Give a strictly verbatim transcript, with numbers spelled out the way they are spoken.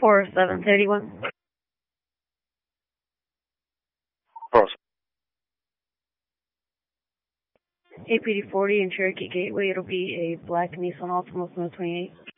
four seven three one. Four. A P D forty in Cherokee Gateway. It'll be a black Nissan Altima twenty-eight.